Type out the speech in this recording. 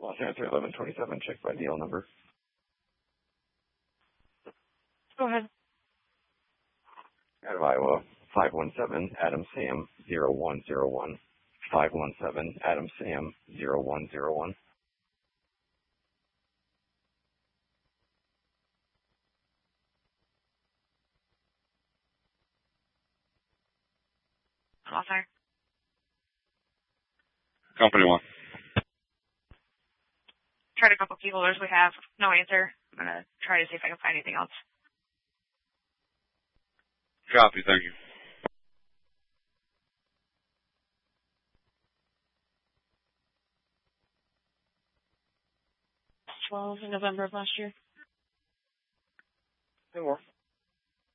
Lost answer 1127. Check by deal number. Go ahead. Out of Iowa, 517 Adam Sam 0101. 517 Adam Sam 0101. Author. Company 1. Tried a couple people. We have no answer. I'm going to try to see if I can find anything else. Copy, thank you. 12 in November of last year. No more.